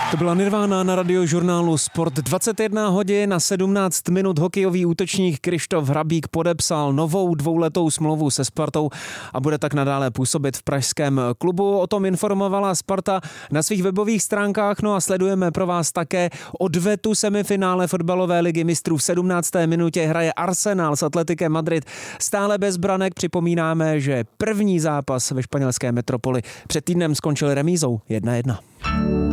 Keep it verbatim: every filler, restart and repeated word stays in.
To byla Nirvana na radiožurnálu Sport. dvacet jedna hodin na sedmnáct minut hokejový útočník Kryštof Hrabík podepsal novou dvouletou smlouvu se Spartou a bude tak nadále působit v pražském klubu. O tom informovala Sparta na svých webových stránkách, no a sledujeme pro vás také odvetu semifinále fotbalové ligy mistrů. V sedmnácté minutě hraje Arsenal s Atletikem Madrid. Stále bez branek. Připomínáme, že první zápas ve španělské metropoli před týdnem skončil remízou jedna jedna.